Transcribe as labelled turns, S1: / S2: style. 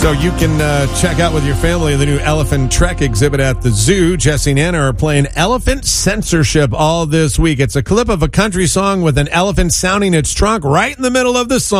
S1: So you can check out with your family the new Elephant Trek exhibit at the zoo. Jesse and Anna are playing Elephant Censorship all this week. It's a clip of a country song with an elephant sounding its trunk right in the middle of the song.